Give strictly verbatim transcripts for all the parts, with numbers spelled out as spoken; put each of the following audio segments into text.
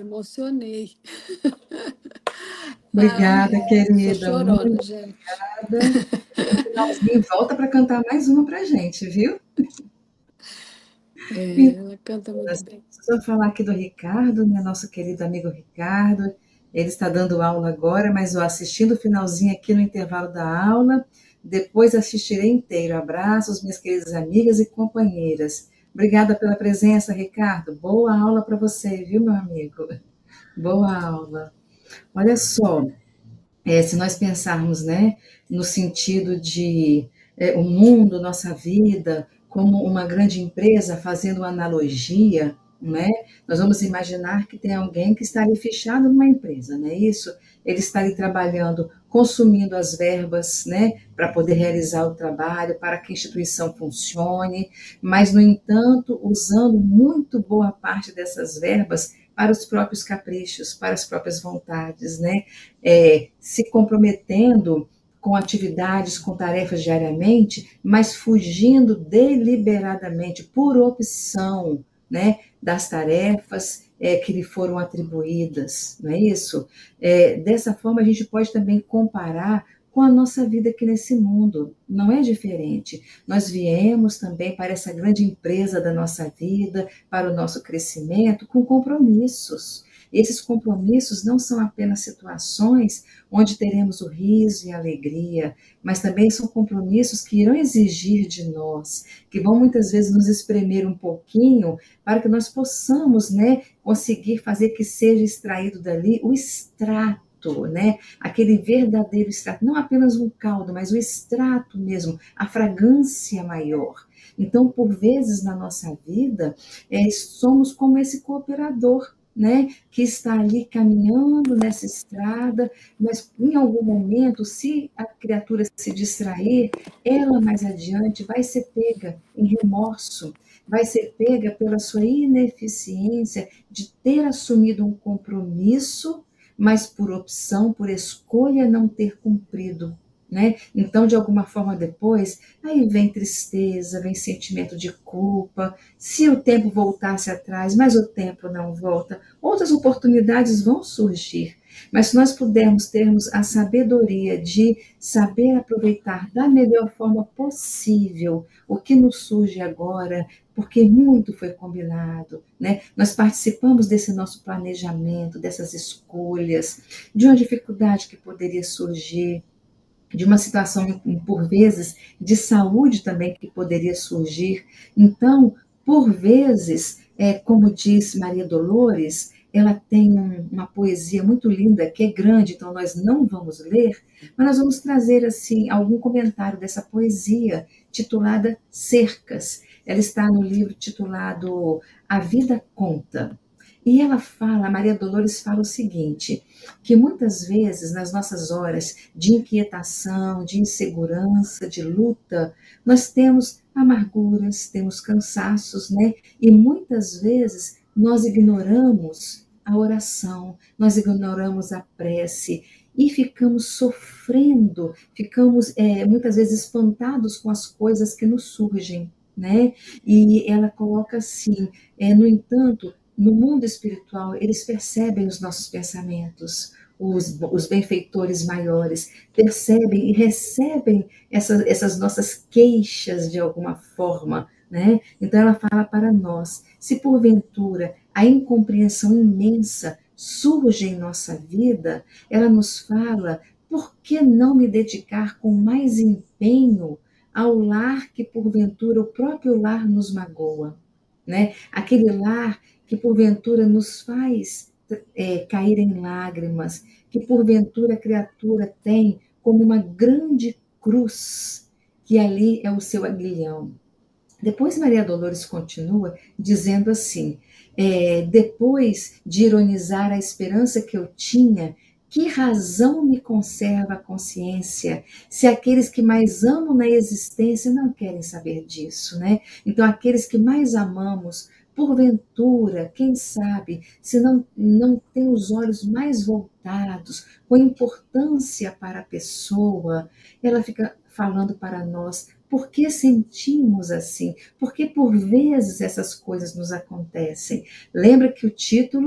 emocionei. Ai, Obrigada, ai, sou querida, chorona, muito gente. obrigada. No finalzinho, volta para cantar mais uma para gente, viu? É, Então, ela canta muito nós bem. vamos falar aqui do Ricardo, né, nosso querido amigo Ricardo. Ele está dando aula agora, mas eu assistindo o finalzinho aqui no intervalo da aula, depois assistirei inteiro. Abraços, minhas queridas amigas e companheiras. Obrigada pela presença, Ricardo. Boa aula para você, viu, meu amigo? Boa aula. Olha só, é, se nós pensarmos, né, no sentido de é, o mundo, nossa vida, como uma grande empresa, fazendo uma analogia, né, nós vamos imaginar que tem alguém que está ali fechado numa empresa, não é isso? Ele está ali trabalhando, consumindo as verbas, né, para poder realizar o trabalho, para que a instituição funcione, mas, no entanto, usando muito boa parte dessas verbas para os próprios caprichos, para as próprias vontades, né? É, se comprometendo com atividades, com tarefas diariamente, mas fugindo deliberadamente, por opção, né, das tarefas é, que lhe foram atribuídas, não é isso? É, dessa forma, a gente pode também comparar com a nossa vida aqui nesse mundo, não é diferente. Nós viemos também para essa grande empresa da nossa vida, para o nosso crescimento, com compromissos. Esses compromissos não são apenas situações onde teremos o riso e a alegria, mas também são compromissos que irão exigir de nós, que vão muitas vezes nos espremer um pouquinho para que nós possamos, né, conseguir fazer que seja extraído dali o extrato, né? Aquele verdadeiro extrato, não apenas um caldo, mas o extrato mesmo, a fragrância maior. Então, por vezes na nossa vida, é, somos como esse cooperador, né, que está ali caminhando nessa estrada, mas em algum momento, se a criatura se distrair, ela mais adiante vai ser pega em remorso, vai ser pega pela sua ineficiência de ter assumido um compromisso, mas por opção, por escolha, não ter cumprido. Né? Então, de alguma forma, depois, aí vem tristeza, vem sentimento de culpa. Se o tempo voltasse atrás, mas o tempo não volta, outras oportunidades vão surgir. Mas se nós pudermos termos a sabedoria de saber aproveitar da melhor forma possível o que nos surge agora, porque muito foi combinado, né? Nós participamos desse nosso planejamento, dessas escolhas, de uma dificuldade que poderia surgir, de uma situação, por vezes, de saúde também que poderia surgir. Então, por vezes, é, como diz Maria Dolores, ela tem um, uma poesia muito linda, que é grande, então nós não vamos ler, mas nós vamos trazer assim algum comentário dessa poesia, titulada Cercas. Ela está no livro titulado A Vida Conta. E ela fala, a Maria Dolores fala o seguinte, que muitas vezes nas nossas horas de inquietação, de insegurança, de luta, nós temos amarguras, temos cansaços, né? E muitas vezes nós ignoramos a oração, nós ignoramos a prece e ficamos sofrendo, ficamos é, muitas vezes espantados com as coisas que nos surgem, né? E ela coloca assim, é, no entanto, no mundo espiritual, eles percebem os nossos pensamentos, os, os benfeitores maiores, percebem e recebem essa, essas nossas queixas de alguma forma, né? Então ela fala para nós, se porventura a incompreensão imensa surge em nossa vida, ela nos fala, por que não me dedicar com mais empenho ao lar que porventura o próprio lar nos magoa, né? Aquele lar que porventura nos faz é, cair em lágrimas, que porventura a criatura tem como uma grande cruz, que ali é o seu aguilhão. Depois Maria Dolores continua dizendo assim, é, depois de ironizar a esperança que eu tinha, que razão me conserva a consciência, se aqueles que mais amo na existência não querem saber disso, né? Então, aqueles que mais amamos, porventura, quem sabe, se não, não tem os olhos mais voltados, com importância para a pessoa, ela fica falando para nós, por que sentimos assim? Porque por vezes essas coisas nos acontecem. Lembra que o título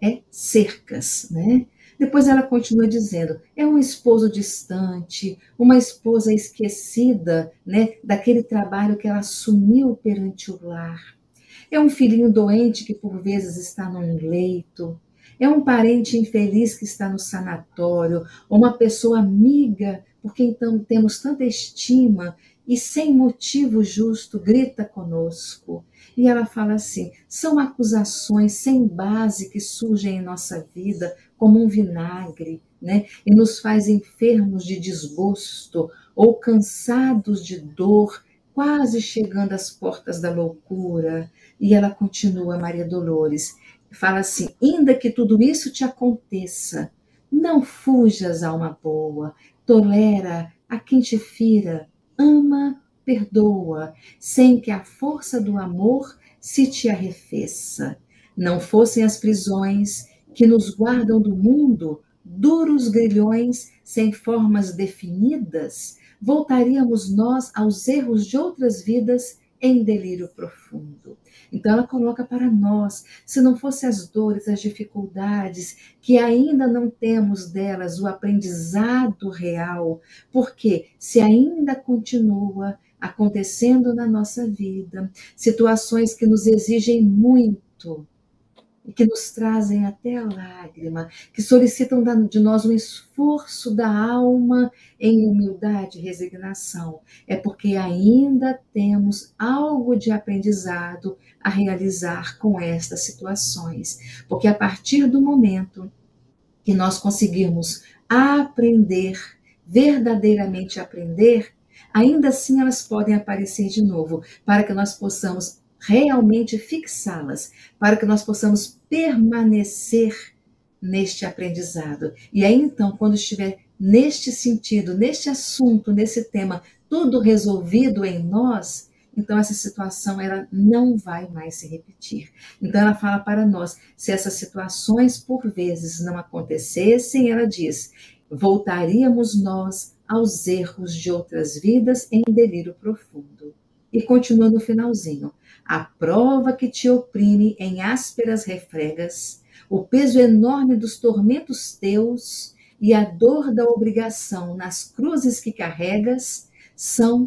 é cercas, né? Depois ela continua dizendo, é um esposo distante, uma esposa esquecida, né, daquele trabalho que ela assumiu perante o lar. É um filhinho doente que por vezes está num leito. É um parente infeliz que está no sanatório, ou uma pessoa amiga por quem então temos tanta estima e sem motivo justo grita conosco. E ela fala assim: são acusações sem base que surgem em nossa vida como um vinagre, né? E nos faz enfermos de desgosto ou cansados de dor, quase chegando às portas da loucura. E ela continua, Maria Dolores, fala assim: ainda que tudo isso te aconteça, não fujas, alma boa, tolera a quem te fira, ama, perdoa, sem que a força do amor se te arrefeça. Não fossem as prisões que nos guardam do mundo, duros grilhões sem formas definidas, voltaríamos nós aos erros de outras vidas em delírio profundo. Então ela coloca para nós, se não fossem as dores, as dificuldades, que ainda não temos delas o aprendizado real, porque se ainda continua acontecendo na nossa vida, situações que nos exigem muito, e que nos trazem até a lágrima, que solicitam de nós um esforço da alma em humildade e resignação. É porque ainda temos algo de aprendizado a realizar com estas situações. Porque a partir do momento que nós conseguirmos aprender, verdadeiramente aprender, ainda assim elas podem aparecer de novo, para que nós possamos realmente fixá-las, para que nós possamos permanecer neste aprendizado. E aí então, quando estiver neste sentido, neste assunto, nesse tema, tudo resolvido em nós, então essa situação ela não vai mais se repetir. Então ela fala para nós, se essas situações por vezes não acontecessem, ela diz, voltaríamos nós aos erros de outras vidas em delírio profundo. E continua no finalzinho, a prova que te oprime em ásperas refregas, o peso enorme dos tormentos teus e a dor da obrigação nas cruzes que carregas são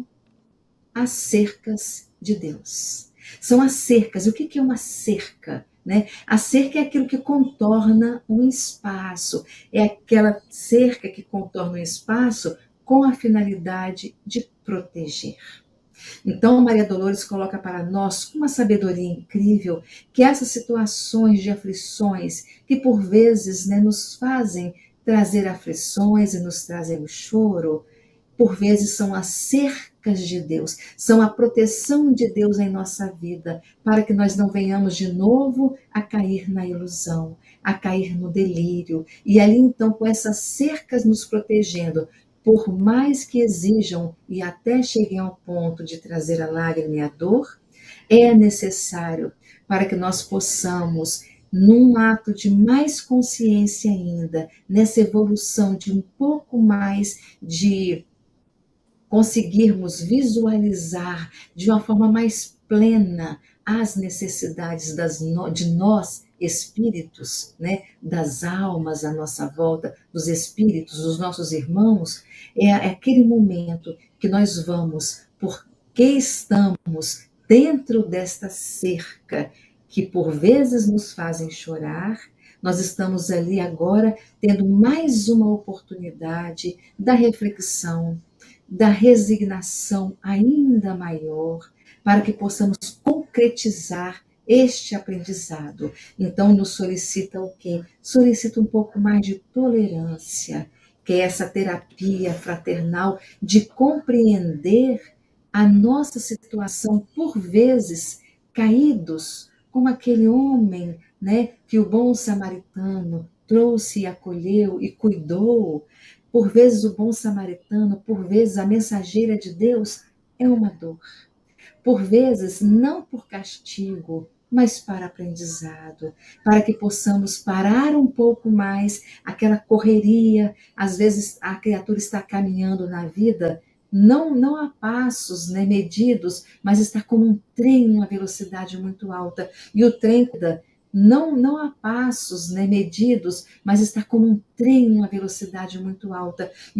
as cercas de Deus. São as cercas. E o que é uma cerca? Né? A cerca é aquilo que contorna um espaço. É aquela cerca que contorna um espaço com a finalidade de proteger. Então, Maria Dolores coloca para nós, com uma sabedoria incrível, que essas situações de aflições, que por vezes né, nos fazem trazer aflições e nos trazem o choro, por vezes são as cercas de Deus, são a proteção de Deus em nossa vida, para que nós não venhamos de novo a cair na ilusão, a cair no delírio. E ali então, com essas cercas nos protegendo, por mais que exijam e até cheguem ao ponto de trazer a lágrima e a dor, é necessário para que nós possamos, num ato de mais consciência ainda, nessa evolução de um pouco mais de conseguirmos visualizar de uma forma mais plena as necessidades das no, de nós, espíritos, né, das almas à nossa volta, dos espíritos, dos nossos irmãos, é, é aquele momento que nós vamos, porque estamos dentro desta cerca, que por vezes nos fazem chorar, nós estamos ali agora tendo mais uma oportunidade da reflexão, da resignação ainda maior, para que possamos concretizar este aprendizado. Então, nos solicita o quê? Solicita um pouco mais de tolerância, que é essa terapia fraternal de compreender a nossa situação, por vezes, caídos, como aquele homem, né, que o bom samaritano trouxe e acolheu e cuidou. Por vezes o bom samaritano, por vezes a mensageira de Deus é uma dor. Por vezes, não por castigo, mas para aprendizado, para que possamos parar um pouco mais aquela correria. Às vezes a criatura está caminhando na vida, não, não a passos né, medidos, mas está como um trem em uma velocidade muito alta. E o trem não, não a passos, né, medidos, mas está como um trem em uma velocidade muito alta.